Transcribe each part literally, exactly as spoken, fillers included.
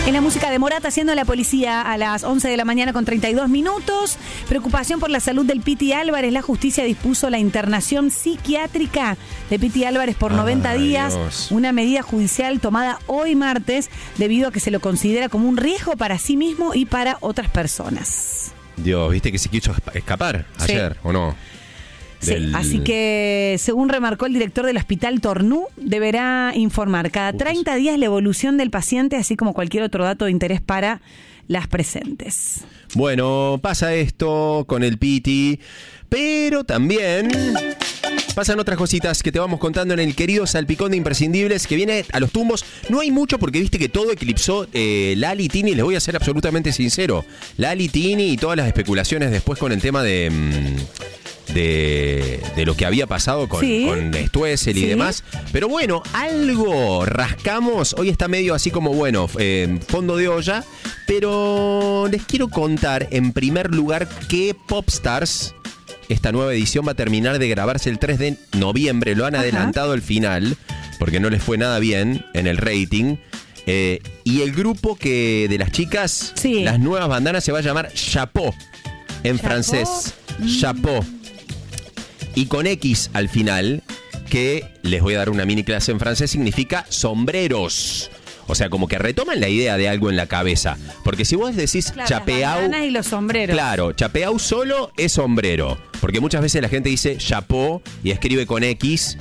En la música de Morat haciendo la policía a las once de la mañana con treinta y dos minutos. Preocupación por la salud del Piti Álvarez. La justicia dispuso la internación psiquiátrica de Piti Álvarez por noventa Ay, días. Dios. Una medida judicial tomada hoy martes debido a que se lo considera como un riesgo para sí mismo y para otras personas. Dios, ¿viste que se quiso escapar Sí. ayer o no? Sí, Del- así que, según remarcó el director del Hospital Tornú, deberá informar cada treinta días la evolución del paciente, así como cualquier otro dato de interés para las presentes. Bueno, pasa esto con el Piti, pero también pasan otras cositas que te vamos contando en el querido Salpicón de Imprescindibles, que viene a los tumbos. No hay mucho porque viste que todo eclipsó eh, Lali Tini, les voy a ser absolutamente sincero. Lali Tini y todas las especulaciones después con el tema de... mmm, De, de lo que había pasado con, Sí. con Stoessel y Sí. demás. Pero bueno, algo rascamos. Hoy está medio así como, bueno, eh, fondo de olla. Pero les quiero contar en primer lugar que Popstars, esta nueva edición, va a terminar de grabarse el tres de noviembre. Lo han Ajá. adelantado al final porque no les fue nada bien en el rating. Eh, y el grupo que de las chicas, Sí. las nuevas bandanas, se va a llamar Chapeau en Chapeau. francés. Chapeau. Y con X al final, que les voy a dar una mini clase en francés, significa sombreros. O sea, como que retoman la idea de algo en la cabeza. Porque si vos decís Claro, chapeau... las bandanas y los sombreros. Claro, chapeau solo es sombrero. Porque muchas veces la gente dice chapeau y escribe con X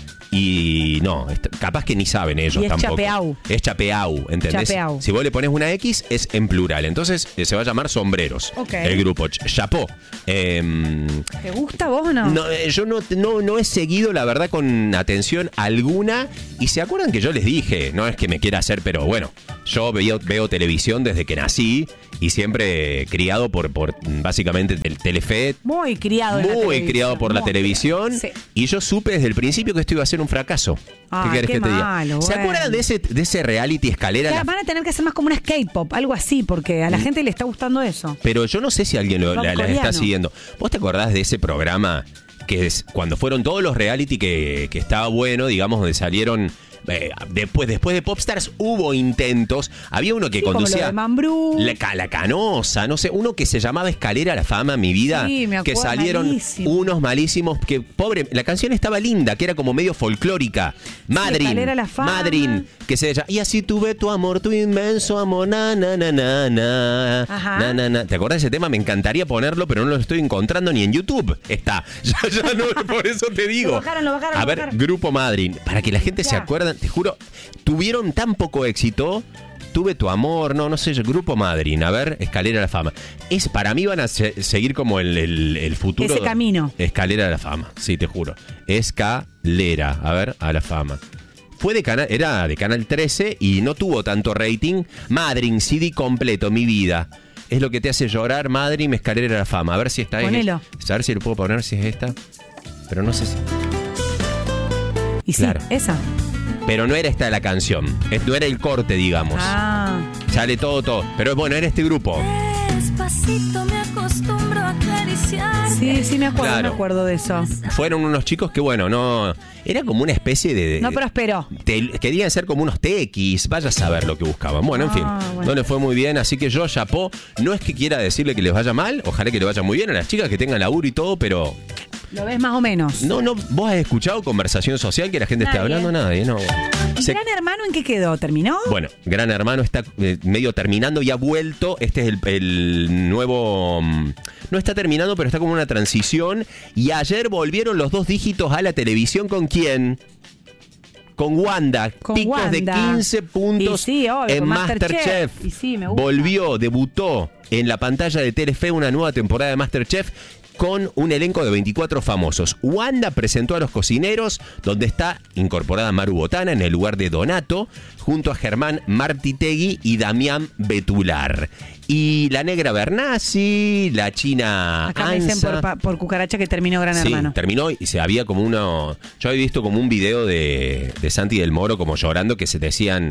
y no, est- capaz que ni saben ellos Y es tampoco. chapeau. Es chapeau, ¿entendés? Chapeau. Si vos le pones una X es en plural. Entonces eh, se va a llamar sombreros. Ok. El grupo Ch- Chapeau. Em, ¿Te gusta vos o no? no, eh, yo no, no, no he seguido, la verdad, con atención alguna. Y se acuerdan que yo les dije, no es que me quiera hacer, pero bueno, yo veo, veo televisión desde que nací y siempre criado por, por básicamente el Telefe. Muy criado en la Muy televisión. criado por la Muy televisión. criado. Sí. Y yo supe desde el principio que esto iba a ser un fracaso. Ay, ¿Qué querés qué que te diga? malo, ¿Se bueno. acuerdan de ese, de ese reality escalera? Claro, La- van a tener que hacer más como una K-pop, algo así, porque a la Mm. gente le está gustando eso. Pero yo no sé si alguien lo, Rock la, la está coreano. siguiendo. ¿Vos te acordás de ese programa que es cuando fueron todos los reality que, que estaba bueno, digamos, donde salieron... eh, después, después de Popstars hubo intentos. Había uno que Sí, como conducía... lo de Mambrú. La, Ca- la Canosa, no sé, uno que se llamaba Escalera a la Fama, mi vida. Sí, me que acuerdo, salieron malísimo. unos malísimos que, pobre, la canción estaba linda, que era como medio folclórica. Madrin, Escalera a la Fama. Madrin, que se llama, y así tuve tu amor, tu inmenso amor, na, na, na, na, na, Ajá. na, na, na. ¿Te acordás de ese tema? Me encantaría ponerlo, pero no lo estoy encontrando ni en YouTube. Está, ya, ya no, por eso te digo. Lo bajaron, lo bajaron, A lo ver, bajaron. Grupo Madrin, para que la gente se Ya. acuerde, te juro, tuvieron tan poco éxito. Tuve tu amor, no, no sé, Grupo Madrin, a ver, Escalera a la Fama. Es, para mí van a se- seguir como el, el- el futuro. Ese camino. Escalera a la Fama, sí, te juro. Escalera, a ver, a la Fama. Fue de canal, era de Canal trece y no tuvo tanto rating. Madrin, C D completo, mi vida. Es lo que te hace llorar, Madrin, Escalera a la Fama. A ver si está. Ponelo. A ver si lo puedo poner, si es esta. Pero no sé si. Y sí, Claro. esa. Pero no era esta la canción. Es- No era el corte, digamos. Ah, Sale todo, todo. Pero bueno, era este grupo. Despacito me acostumbro a acariciar. sí, sí me acuerdo, Claro. me acuerdo de eso. Fueron unos chicos que, bueno, no... Era como una especie de... No prosperó. te- querían ser como unos tequis, vaya a saber lo que buscaban. Bueno, en Ah, fin, bueno. no les fue muy bien, así que yo, chapó, no es que quiera decirle que les vaya mal, ojalá que le vaya muy bien a las chicas que tengan laburo y todo, pero Lo ves más o menos. no, no, vos has escuchado conversación social que la gente esté Nadie. hablando, nadie, no. ¿Y Se- Gran Hermano en qué quedó? ¿Terminó? Bueno, Gran Hermano está eh, medio terminando y ha vuelto. Este es el, el nuevo... mm, No está terminando, pero está como una transición. Y ayer volvieron los dos dígitos a la televisión. ¿Con quién? Con Wanda. Con Picos de Wanda. quince puntos Y sí, obvio, en con Masterchef. Masterchef. Y sí, me gusta. Volvió, debutó en la pantalla de Telefe una nueva temporada de Masterchef con un elenco de veinticuatro famosos. Wanda presentó a los cocineros, donde está incorporada Maru Botana en el lugar de Donato, junto a Germán Martitegui y Damián Betular. Y la negra Bernasi, la china Acá me dicen Ansa. por, pa- por cucaracha que terminó Gran Sí, Hermano. terminó y se había como uno... Yo había visto como un video de, de Santi del Moro como llorando que se decían...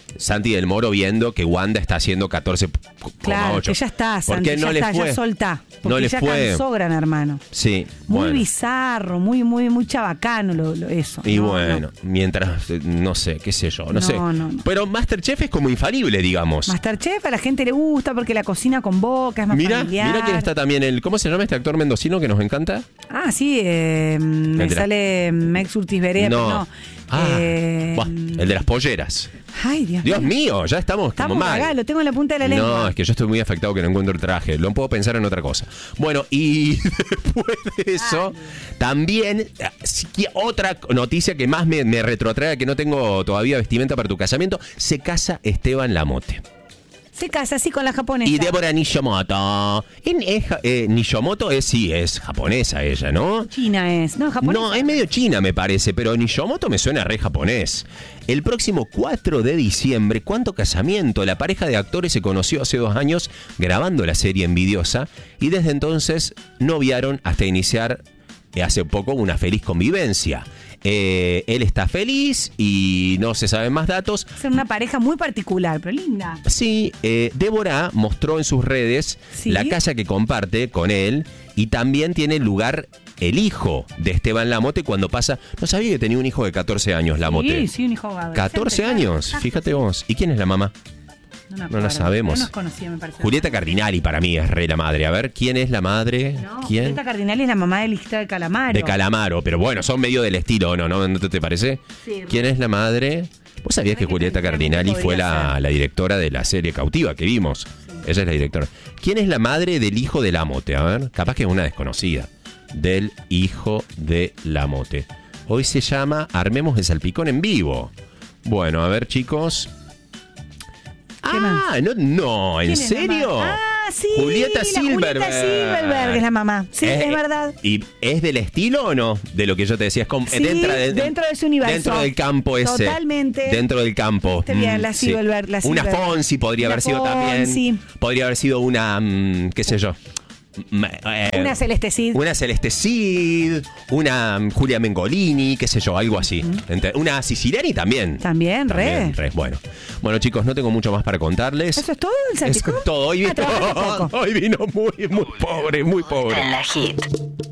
Santi del Moro viendo que Wanda está haciendo catorce coma ocho. Claro, que ya está, Santi, ¿Por qué no ya le está, fue? ya soltá. Porque No le ya fue. cansó, Gran Hermano. Sí, Muy bueno. bizarro, muy, muy, muy chabacano lo, lo- eso. Y No, bueno, no. mientras, eh, no sé, qué sé yo, no, No, sé. no, no. Pero Masterchef es como infalible, digamos. Masterchef a la gente le gusta porque la cocina con boca, es más Mira, familiar. mira quién está también, el ¿cómo se llama este actor mendocino que nos encanta? Ah, sí, eh, me El de la- sale Mex Urtiz Berea, pero no. Ah, Eh, buah, el de las polleras. Ay, Dios, Dios mío. mío, ya estamos, Estamos como mal. acá, lo tengo en la punta de la lengua. No, es que yo estoy muy afectado que no encuentro el traje. No puedo pensar en otra cosa. Bueno, y después de eso, también eh, sí que otra noticia que más me, me retrotrae, que no tengo todavía vestimenta para tu casamiento, se casa Esteban Lamote. Se casa así con la japonesa. Y Débora Nishimoto. En, es ja- eh, Nishimoto es, sí, es japonesa ella, ¿no? China es. No, japonesa. No, es medio china me parece, pero Nishimoto me suena re japonés. El próximo cuatro de diciembre, ¿cuánto casamiento? La pareja de actores se conoció hace dos años grabando la serie Envidiosa y desde entonces noviaron hasta iniciar eh, hace poco una feliz convivencia. Eh, él está feliz y no se saben más datos. Es una pareja muy particular, pero linda. Sí, eh, Débora mostró en sus redes ¿Sí? la casa que comparte con él y también tiene lugar el hijo de Esteban Lamote cuando pasa... No sabía que tenía un hijo de catorce años, Lamote. Sí, sí, un hijo adolescente, catorce claro. años, Exacto, fíjate sí. vos. ¿Y quién es la mamá? No, me No acuerdo. la sabemos. No nos conocía, me parece. Julieta Cardinali para mí es re la madre. A ver, ¿quién es la madre? No, ¿Quién? Julieta Cardinali es la mamá de Lista de Calamaro. De Calamaro, pero bueno, son medio del estilo, ¿no? ¿No, ¿No te, te parece? Sí. ¿Quién es la madre? ¿Vos sabías que que Julieta tranquilamente Cardinali fue podría la, ser. la directora de la serie Cautiva que vimos? Ella es la directora. ¿Quién es la madre del hijo de Lamote? A ver, capaz que es una desconocida. Del hijo de Lamote. Hoy se llama Armemos el Salpicón en vivo. Bueno, a ver, chicos. Ah, no, no, ¿en ¿Quién es la serio? mamá? Ah, sí. Julieta la Silverberg. Julieta Silverberg es la mamá. Sí, Eh, es verdad. ¿Y es del estilo o no? De lo que yo te decía. Es como, Sí, dentro, de, dentro de ese universo. Dentro del campo ese. Totalmente. Dentro del campo. Está bien, la Mm, sí. Silverberg, la Una Silverberg. Fonsi podría Una haber sido Fonsi. también. Podría haber sido una, mm, qué sé yo. Mm, eh, Una Celeste Cid. Una Celeste Cid, una mm, Julia Mengolini, qué sé yo, algo así. Ente- Una Siciliani también. También, re. re. Bueno. Bueno, chicos, no tengo mucho más para contarles. ¿Eso es todo el Eso salpicón? es todo. Hoy Ah, vino, trabajaste poco. hoy vino muy, muy pobre, muy pobre. En la hit.